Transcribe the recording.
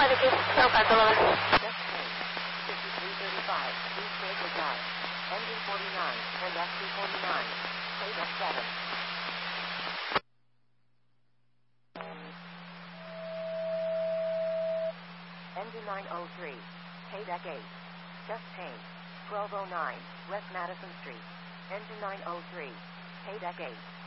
Thank you. No problem. Next train, 5335, East Maple Drive. Engine 49 and SC49. Play deck 7. Engine 903, pay deck 8. Just change, 1209, West Madison Street. Engine 903, pay deck 8.